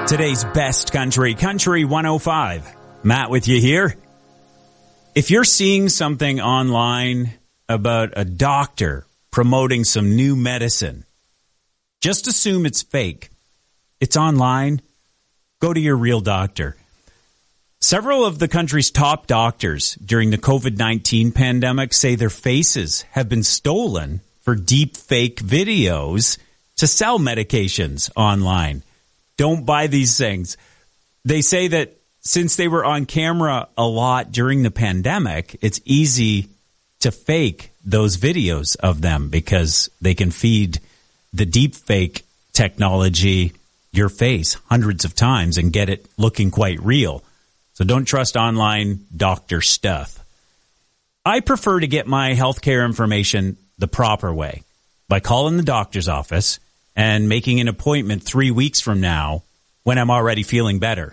Today's best country, Country 105. Matt with you here. If you're seeing something online about a doctor promoting some new medicine, just assume it's fake. It's online. Go to your real doctor. Several of the country's top doctors during the COVID-19 pandemic say their faces have been stolen for deep fake videos to sell medications online. Don't buy these things. They say that since they were on camera a lot during the pandemic, it's easy to fake those videos of them because they can feed the deep fake technology your face hundreds of times and get it looking quite real. So don't trust online doctor stuff. I prefer to get my healthcare information the proper way by calling the doctor's office and making an appointment 3 weeks from now when I'm already feeling better.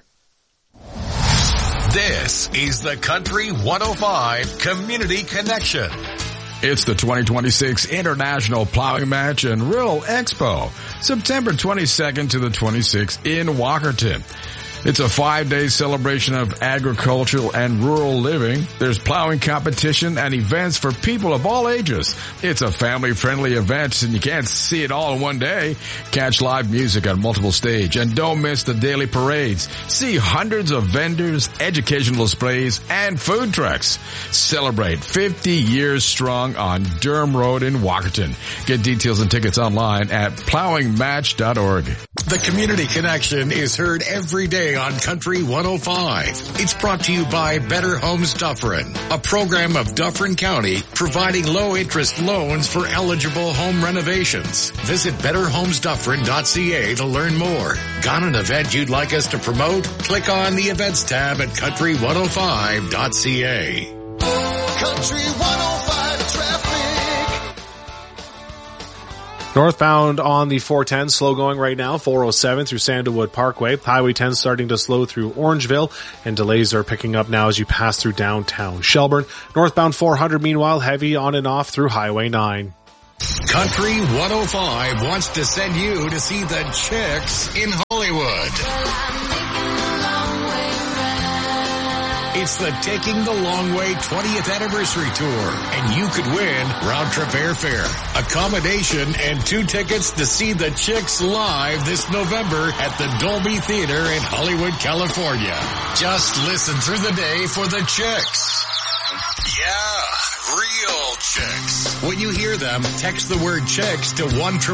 This is the Country 105 Community Connection. It's the 2026 International Plowing Match and Rural Expo, September 22nd to the 26th in Walkerton. It's a 5-day celebration of agricultural and rural living. There's plowing competition and events for people of all ages. It's a family-friendly event, and you can't see it all in one day. Catch live music on multiple stages, and don't miss the daily parades. See hundreds of vendors, educational displays, and food trucks. Celebrate 50 years strong on Durham Road in Walkerton. Get details and tickets online at plowingmatch.org. The Community Connection is heard every day on Country 105. It's brought to you by Better Homes Dufferin, a program of Dufferin County providing low-interest loans for eligible home renovations. Visit betterhomesdufferin.ca to learn more. Got an event you'd like us to promote? Click on the events tab at country105.ca. Country 105 traffic. Northbound on the 410, slow going right now, 407 through Sandalwood Parkway. Highway 10 starting to slow through Orangeville, and delays are picking up now as you pass through downtown Shelburne. Northbound 400, meanwhile, heavy on and off through Highway 9. Country 105 wants to send you to see the Chicks in Hollywood. It's the Taking the Long Way 20th Anniversary Tour, and you could win round-trip airfare, accommodation, and 2 tickets to see the Chicks live this November at the Dolby Theater in Hollywood, California. Just listen through the day for the Chicks. Yeah, real Chicks. When you hear them, text the word Chicks to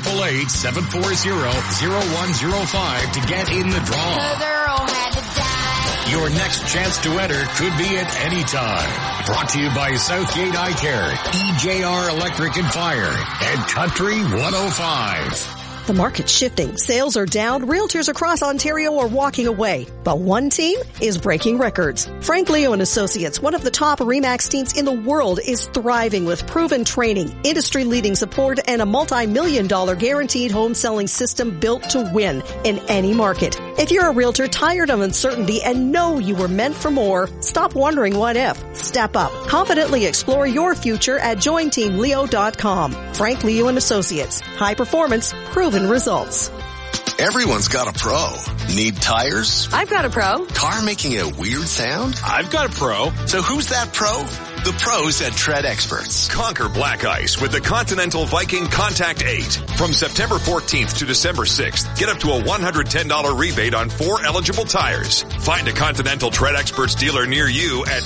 1-888-740-0105 to get in the draw. Your next chance to enter could be at any time. Brought to you by Southgate Eye Care, EJR Electric and Fire, and Country 105. The market's shifting. Sales are down. Realtors across Ontario are walking away. But one team is breaking records. Frank Leo and Associates, one of the top RE/MAX teams in the world, is thriving with proven training, industry-leading support, and a multi-million-dollar guaranteed home selling system built to win in any market. If you're a realtor tired of uncertainty and know you were meant for more, stop wondering what if. Step up. Confidently explore your future at jointeamleo.com. Frank Leo and Associates. High performance, proven results. Everyone's got a pro. Need tires? I've got a pro. Car making a weird sound? I've got a pro. So who's that pro? The pros at Tread Experts. Conquer black ice with the Continental Viking Contact 8. From September 14th to December 6th, get up to a $110 rebate on 4 eligible tires. Find a Continental Tread Experts dealer near you at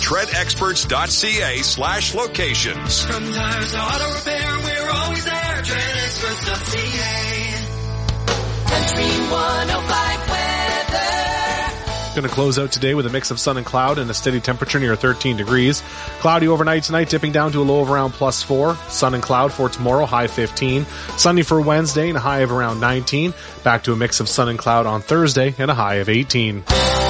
treadexperts.ca/locations. From tires to auto repair, we're always there. treadexperts.ca. Country 105 weather. Going to close out today with a mix of sun and cloud and a steady temperature near 13 degrees. Cloudy overnight tonight, dipping down to a low of around +4. Sun and cloud for tomorrow, high 15. Sunny for Wednesday and a high of around 19. Back to a mix of sun and cloud on Thursday and a high of 18.